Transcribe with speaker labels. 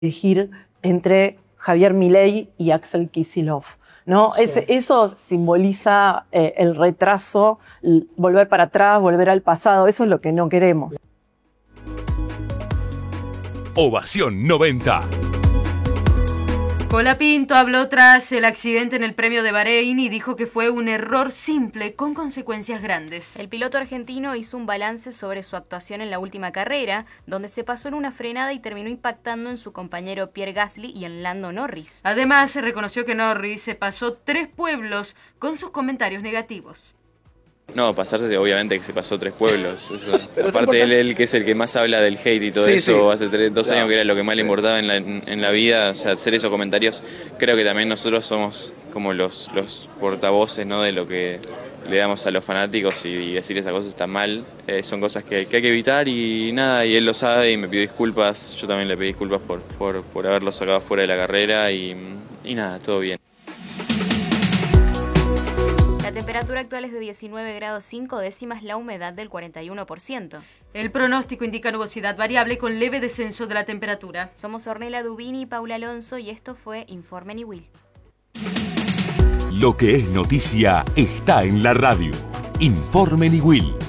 Speaker 1: elegir entre Javier Milei y Axel Kicillof, ¿no? Sí. Eso simboliza el retraso, volver para atrás, volver al pasado. Eso es lo que no queremos.
Speaker 2: Ovación 90.
Speaker 3: Colapinto habló tras el accidente en el Premio de Bahrein y dijo que fue un error simple con consecuencias grandes.
Speaker 4: El piloto argentino hizo un balance sobre su actuación en la última carrera, donde se pasó en una frenada y terminó impactando en su compañero Pierre Gasly y en Lando Norris.
Speaker 3: Además, se reconoció que Norris se pasó 3 pueblos con sus comentarios negativos.
Speaker 5: No, pasarse obviamente que se pasó 3 pueblos. Eso. Aparte él que es el que más habla del hate y todo eso, hace 2 años que era lo que más le importaba en la vida, o sea, hacer esos comentarios. Creo que también nosotros somos como los portavoces, ¿no?, de lo que le damos a los fanáticos, y decir esas cosas está mal. Son cosas que hay que evitar y nada, y él lo sabe y me pidió disculpas. Yo también le pedí disculpas por haberlo sacado fuera de la carrera y nada, todo bien.
Speaker 4: La temperatura actual es de 19 grados 5 décimas, la humedad del 41%.
Speaker 3: El pronóstico indica nubosidad variable con leve descenso de la temperatura.
Speaker 4: Somos Ornella Dubini y Paula Alonso y esto fue Informe Niwil.
Speaker 2: Lo que es noticia está en la radio. Informe Niwil.